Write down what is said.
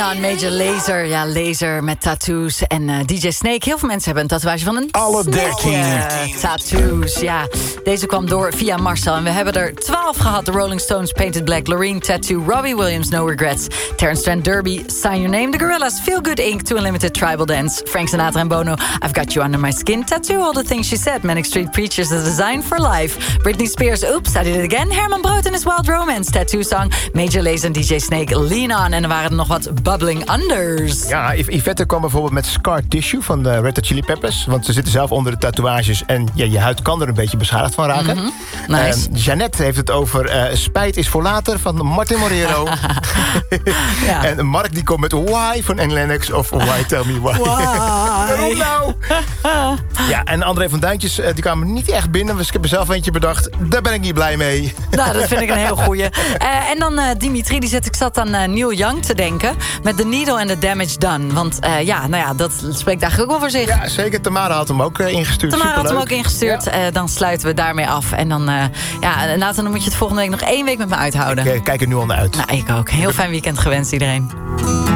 Major Lazer, ja, Lazer met tattoos en DJ Snake. Heel veel mensen hebben een tatoeage van een alle 13 tattoos, ja. Deze kwam door via Marcel en we hebben er 12 gehad. The Rolling Stones, Painted Black, Loreen, Tattoo, Robbie Williams, No Regrets, Terence Trent D'Urby, Sign Your Name, The Gorillaz, Feel Good Inc., Too Unlimited, Tribal Dance, Frank Sinatra en Bono, I've Got You Under My Skin, Tattoo, All the Things She Said, Manic Street Preachers, The Design for Life, Britney Spears, Oops, I Did It Again, Herman Brood en His Wild Romance, Tattoo Song, Major Lazer en DJ Snake, Lean On. En er waren er nog wat Bubbling Unders. Ja, Yvette kwam bijvoorbeeld met Scar Tissue van de Red Hot Chili Peppers. Want ze zitten zelf onder de tatoeages en ja, je huid kan er een beetje beschadigd van raken. Nice. Jeannette heeft het over Spijt is voor later van Martin Morero. Ja. En Mark die komt met Why van Annie Lennox of Why Tell Me Why. Waarom nou? Ja, en André van Duintjes, die kwamen niet echt binnen. Dus ik heb er zelf eentje bedacht. Daar ben ik niet blij mee. Nou, dat vind ik een heel goeie. En dan Dimitri, ik zat aan Neil Young te denken. Met The Needle and the Damage Done. Want dat spreekt eigenlijk ook wel voor zich. Ja, zeker. Tamara had hem ook ingestuurd. Tamara had hem ook ingestuurd. Ja. Dan sluiten we daarmee af. En dan, Nathan, dan moet je het volgende week nog 1 week met me uithouden. Ik kijk er nu al naar uit. Nou, ik ook. Heel fijn weekend gewenst iedereen.